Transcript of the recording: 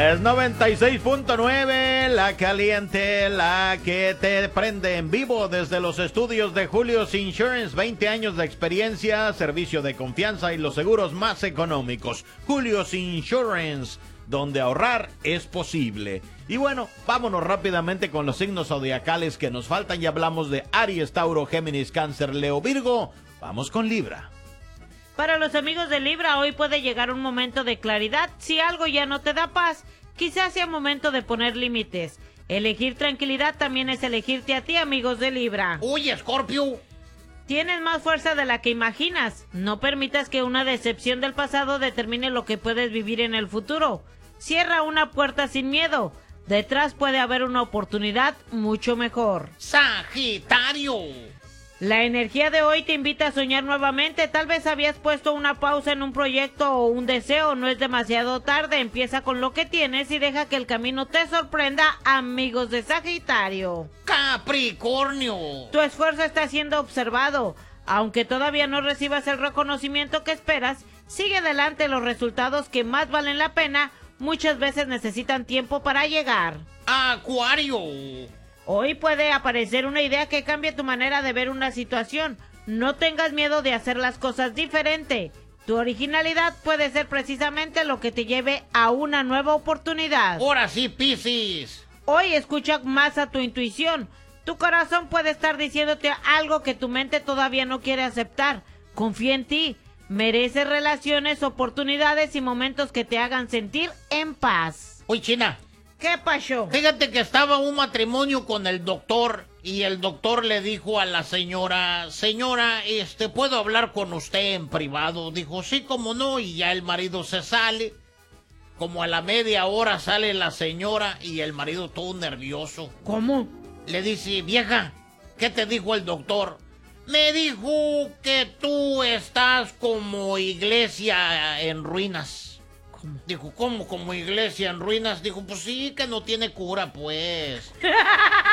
Es 96.9, la caliente, la que te prende en vivo desde los estudios de Julius Insurance. 20 años de experiencia, servicio de confianza y los seguros más económicos. Julius Insurance, donde ahorrar es posible. Y bueno, vámonos rápidamente con los signos zodiacales que nos faltan. Ya hablamos de Aries, Tauro, Géminis, Cáncer, Leo, Virgo. Vamos con Libra. Para los amigos de Libra, hoy puede llegar un momento de claridad. Si algo ya no te da paz, quizás sea momento de poner límites. Elegir tranquilidad también es elegirte a ti, amigos de Libra. ¡Uy, Escorpio! Tienes más fuerza de la que imaginas. No permitas que una decepción del pasado determine lo que puedes vivir en el futuro. Cierra una puerta sin miedo. Detrás puede haber una oportunidad mucho mejor. ¡Sagitario! La energía de hoy te invita a soñar nuevamente. Tal vez habías puesto una pausa en un proyecto o un deseo. No es demasiado tarde. Empieza con lo que tienes y deja que el camino te sorprenda, amigos de Sagitario. ¡Capricornio! Tu esfuerzo está siendo observado. Aunque todavía no recibas el reconocimiento que esperas, sigue adelante. Los resultados que más valen la pena muchas veces necesitan tiempo para llegar. ¡Acuario! Hoy puede aparecer una idea que cambie tu manera de ver una situación. No tengas miedo de hacer las cosas diferente. Tu originalidad puede ser precisamente lo que te lleve a una nueva oportunidad. ¡Ahora sí, Piscis! Hoy escucha más a tu intuición. Tu corazón puede estar diciéndote algo que tu mente todavía no quiere aceptar. Confía en ti. Mereces relaciones, oportunidades y momentos que te hagan sentir en paz. Oye, China, ¿qué pasó? fíjate que estaba un matrimonio con el doctor y el doctor le dijo a la señora, ¿puedo hablar con usted en privado? Dijo, sí, cómo no, y ya el marido se sale. Como a la media hora sale la señora y el marido todo nervioso. ¿Cómo? Le dice, vieja, ¿qué te dijo el doctor? Me dijo que tú estás como iglesia en ruinas. Dijo, ¿cómo como iglesia en ruinas? Dijo, pues sí, que no tiene cura, pues.